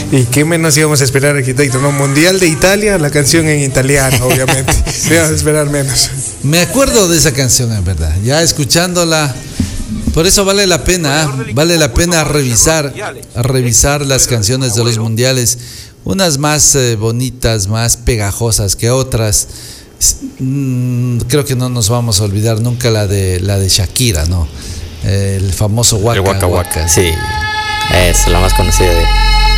¿Y qué menos íbamos a esperar, arquitecto? ¿No? Mundial de Italia, la canción en italiano, obviamente. No íbamos a esperar menos. Me acuerdo de esa canción, en verdad. Ya escuchándola. Por eso vale la pena revisar las canciones de los mundiales. Unas más bonitas, más pegajosas que otras. Creo que no nos vamos a olvidar nunca la de Shakira, ¿no? El famoso Waka El Waka Waka. Sí, es la más conocida de